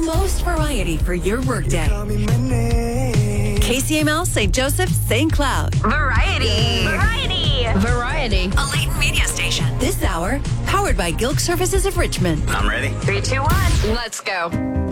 most variety for your workday. KCML St. Joseph, St. Cloud. Variety. A latent media station. This hour, powered by Gilk Services of Richmond. I'm ready. 3, 2, 1. Let's go.